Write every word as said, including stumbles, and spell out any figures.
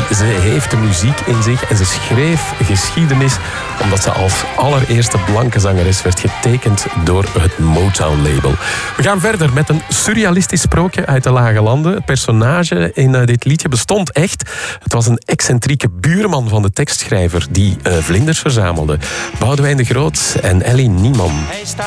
Ze heeft de muziek in zich en ze schreef geschiedenis omdat ze als allereerste blanke zangeres werd getekend door het Motown-label. We gaan verder met een surrealistisch sprookje uit de Lage Landen. Het personage in uh, dit liedje bestond echt. Het was een excentrieke buurman van de tekstschrijver die uh, vlinders verzamelde. Boudewijn de Groot en Ellie Nieman.